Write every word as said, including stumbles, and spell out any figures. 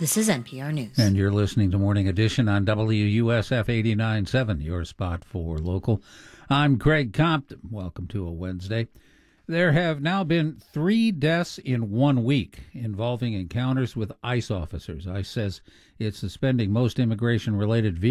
This is N P R News. And you're listening to Morning Edition on W U S F eighty-nine point seven, your spot for local. I'm Greg Compton. Welcome to a Wednesday. There have now been three deaths in one week involving encounters with ICE officers. ICE says it's suspending most immigration-related vehicles